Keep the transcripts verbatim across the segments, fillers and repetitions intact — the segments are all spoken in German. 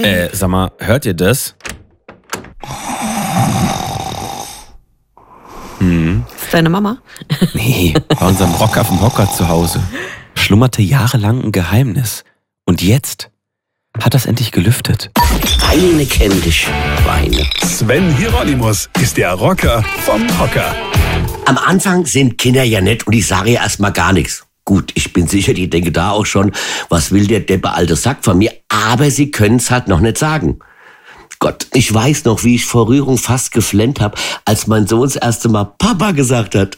Äh, sag mal, hört ihr das? Hm. Ist deine Mama? Nee, bei unserem Rocker vom Hocker zu Hause schlummerte jahrelang ein Geheimnis. Und jetzt hat das endlich gelüftet. Weine kenn dich, Weine. Sven Hieronymus ist der Rocker vom Hocker. Am Anfang sind Kinder ja nett und ich sage ja erstmal gar nichts. Gut, ich bin sicher, die denken da auch schon, was will der Deppe alte Sack von mir? Aber sie können es halt noch nicht sagen. Gott, ich weiß noch, wie ich vor Rührung fast geflennt habe, als mein Sohn das erste Mal Papa gesagt hat.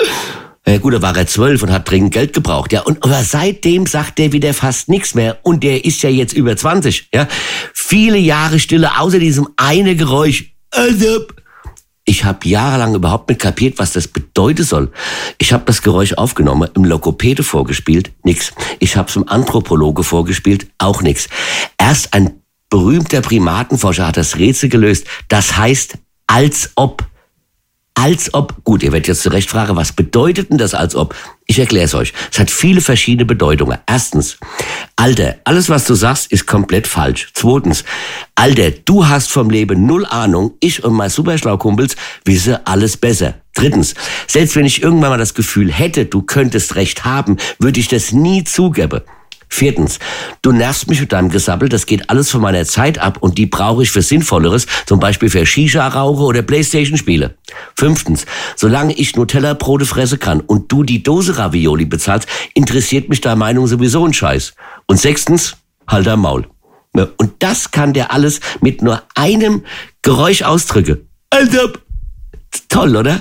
Ja gut, da war er zwölf und hat dringend Geld gebraucht. Ja, und aber seitdem sagt der wieder fast nichts mehr. Und der ist ja jetzt über zwanzig. Ja, viele Jahre Stille, außer diesem eine Geräusch. Also, ich habe jahrelang überhaupt nicht kapiert, was das bedeuten soll. Ich habe das Geräusch aufgenommen, im Logopäde vorgespielt, nix. Ich habe es im Anthropologe vorgespielt, auch nix. Erst ein berühmter Primatenforscher hat das Rätsel gelöst. Das heißt, als ob. Als ob. Gut, ihr werdet jetzt zurecht fragen, was bedeutet denn das als ob? Ich erkläre es euch. Es hat viele verschiedene Bedeutungen. Erstens, Alter, alles was du sagst, ist komplett falsch. Zweitens, Alter, du hast vom Leben null Ahnung. Ich und mein Superschlaukumpels wissen alles besser. Drittens, selbst wenn ich irgendwann mal das Gefühl hätte, du könntest recht haben, würde ich das nie zugeben. Viertens, du nervst mich mit deinem Gesabbel, das geht alles von meiner Zeit ab und die brauche ich für Sinnvolleres, zum Beispiel für Shisha-Rauche oder Playstation-Spiele. Fünftens, solange ich Nutella-Brote fressen kann und du die Dose Ravioli bezahlst, interessiert mich deine Meinung sowieso ein Scheiß. Und sechstens, halt dein Maul. Und das kann der alles mit nur einem Geräusch ausdrücken. Also, toll, oder?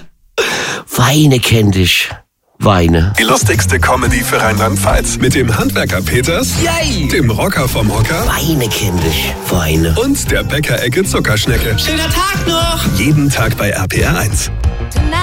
Weine kenn dich. Weine. Die lustigste Comedy für Rheinland-Pfalz. Mit dem Handwerker Peters, Yay! dem Rocker vom Hocker Weine kenn dich. Weine. und der Bäckerecke Zuckerschnecke. Schöner Tag noch! Jeden Tag bei R P R eins.